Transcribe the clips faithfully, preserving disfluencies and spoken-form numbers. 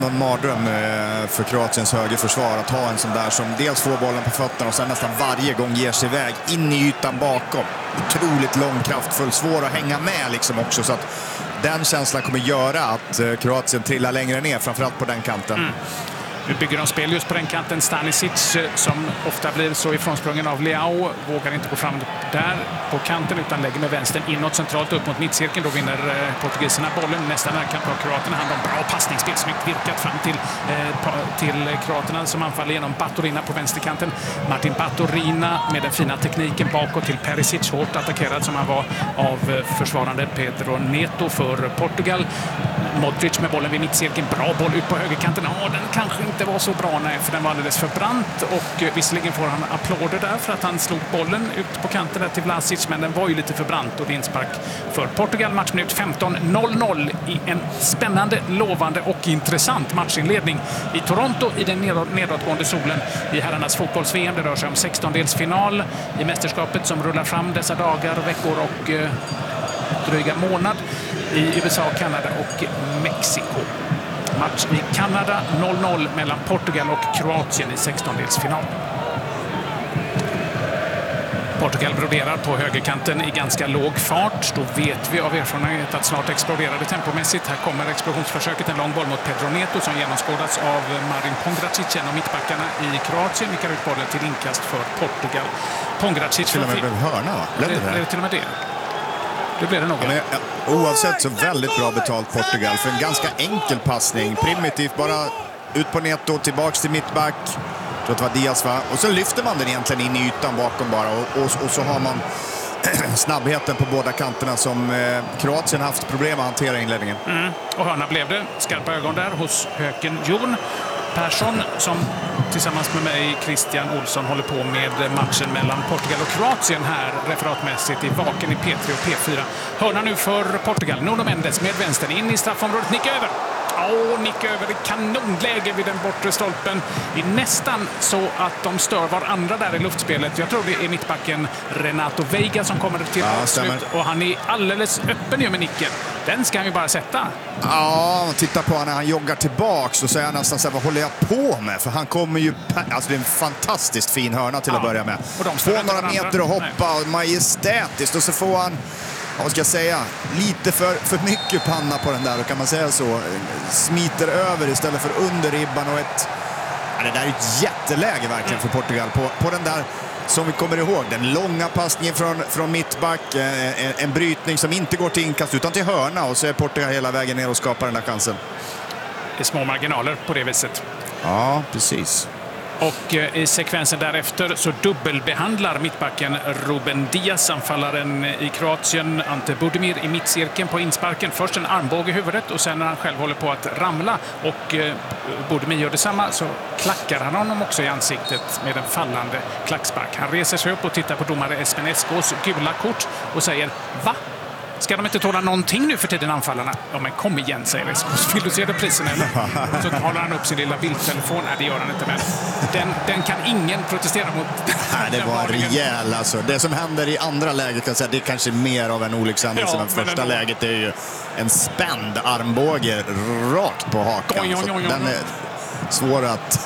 En mardröm för Kroatiens högerförsvar att ha en sån där som dels får bollen på fötterna och sen nästan varje gång ger sig iväg in i ytan bakom. Otroligt lång, kraftfull, svår att hänga med liksom också, så att den känslan kommer göra att Kroatien trillar längre ner, framförallt på den kanten. Mm. Nu bygger de spel just på den kanten. Stanisic, som ofta blir så ifrånsprungen av Leao, vågar inte gå fram där på kanten utan lägger med vänstern inåt centralt upp mot mittcirkeln. Då vinner portugiserna bollen. Nästa närkamp har kroaterna hand om. Bra passningsspel, snyggt virkat fram till, eh, till kroaterna som anfaller genom Baturina på vänsterkanten. Martin Baturina med den fina tekniken bakåt till Perisic, hårt attackerad som han var av försvarande Pedro Neto för Portugal. Modric med bollen vid mittcirkeln. Bra boll ut på högerkanten. Ja, den kanske inte var så bra, nej, för den var alldeles för brant. Och visserligen får han applåder där för att han slog bollen ut på kanten där till Vlasic, men den var ju lite för brant och det är inspark för Portugal. Matchminut femton noll noll i en spännande, lovande och intressant matchinledning i Toronto i den nedåtgående solen i herrarnas fotbolls-V M. Det rör sig om sextondelsfinal i mästerskapet som rullar fram dessa dagar, veckor och eh, dryga månad i U S A, Kanada och Mexiko. Match i Kanada, noll noll mellan Portugal och Kroatien i sextondelsfinal. Portugal broderar på högerkanten i ganska låg fart. Då vet vi av erfarenhet att snart exploderar det tempomässigt. Här kommer explosionsförsöket, en lång boll mot Pedro Neto som genomskådats av Marin Pongracic, en av mittbackarna i Kroatien. Nickar ut bollen till inkast för Portugal. Pongracic till och med blev hörna, va? Blev det, det, det till och med det? Det blev det nog. Men, oavsett så väldigt bra betalt Portugal för en ganska enkel passning. Primitivt, bara ut på Neto, tillbaks till mittback. Jag tror att det var Diaz, va? Och så lyfter man den egentligen in i ytan bakom bara. Och, och, och så har man snabbheten på båda kanterna som eh, Kroatien haft problem att hantera i inledningen. Mm. Och hörna blev det. Skarpa ögon där hos Höken Jon Persson som tillsammans med mig, Christian Olsson, håller på med matchen mellan Portugal och Kroatien här referatmässigt i Vaken i P tre och P fyra. Hörna nu för Portugal. Nuno Mendes med vänstern in i straffområdet. Nick över. Åh, nick över. Det kanonläge vid den bortre stolpen. Det är nästan så att de stör varandra där i luftspelet. Jag tror det är mittbacken Renato Veiga som kommer till ja, avslut. Och han är alldeles öppen nu med nicken. Den ska han ju bara sätta. Ja, titta på honom när han joggar tillbaks och så är han nästan så här, vad håller jag på med? För han kommer ju, alltså det är en fantastiskt fin hörna till ja. att börja med. Och de får några meter att hoppa och majestätiskt och så får han, vad ska jag säga, lite för, för mycket panna på den där, då kan man säga så. Smiter över istället för under ribban och ett, ja, det där är ett jätteläge verkligen för Portugal på, på den där. Som vi kommer ihåg, den långa passningen från, från mittback, en, en brytning som inte går till inkast utan till hörna och så är Portugal hela vägen ner och skapar den där chansen. Det är små marginaler på det viset. Ja, precis. Och i sekvensen därefter så dubbelbehandlar mittbacken Ruben Diaz, anfallaren i Kroatien, Ante Budimir i mittcirkeln på insparken. Först en armbåge i huvudet och sen när han själv håller på att ramla och Budimir gör detsamma så klackar han honom också i ansiktet med en fallande klackspark. Han reser sig upp och tittar på domare Espen Eskås gula kort och säger: va? Ska de inte tåla någonting nu för tiden, anfallarna? Ja, men kom igen, säger Eskås. Vill du se reprisen eller? Så håller han upp sin lilla bildtelefon. Nej, det gör han inte, men den, den kan ingen protestera mot. Nej, det var rejäl alltså. Det som händer i andra läget, kan jag säga, det är kanske mer av en olyckshändelse. Ja, men första men läget är ju en spänd armbåge rakt på hakan. Oj, oj, oj, oj. Den är svår att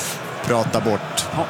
prata bort. Ja.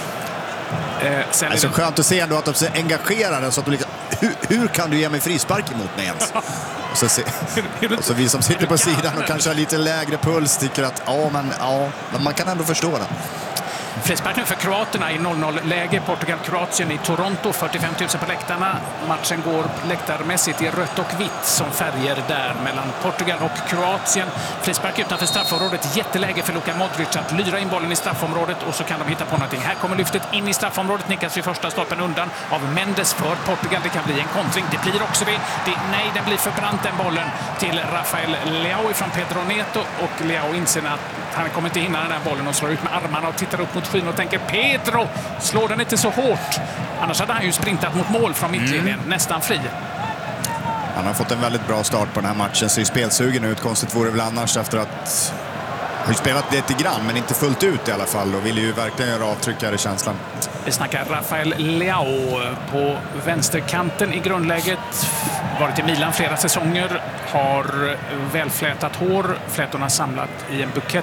Eh, sen alltså, det skönt att se ändå att de är engagerade så att de liksom, hur, hur kan du ge mig frispark emot mig ens? Och så, se, och så vi som sitter på sidan och kanske har lite lägre puls tycker att ja, men ja, man kan ändå förstå det. Frispark nu för kroaterna i noll noll-läge. Portugal-Kroatien i Toronto, fyrtiofem tusen på läktarna. Matchen går läktarmässigt i rött och vitt som färger där mellan Portugal och Kroatien. Frispark utanför straffområdet. Jätteläge för Luka Modric att lyra in bollen i straffområdet och så kan de hitta på någonting. Här kommer lyftet in i straffområdet. Nickas vid första stolpen undan av Mendes för Portugal. Det kan bli en kontring. Det blir också det. det nej, den blir för brant den bollen till Rafael Leao från Pedro Neto. Och Leao inser att han kommer inte hinna den här bollen och slår ut med armarna och tittar upp mot skyn och tänker: Pedro, slår den inte så hårt. Annars hade han ju sprintat mot mål från mittlinjen, mm. nästan fri. Han har fått en väldigt bra start på den här matchen, ser spelsugen ut. Konstigt vore väl annars efter att Har ju spelat lite grann, men inte fullt ut i alla fall. Och vill ju verkligen göra avtryck här i känslan. Vi snackar Rafael Leao på vänsterkanten i grundläget. Varit i Milan flera säsonger. Har välflätat hår. Flätorna samlat i en bukett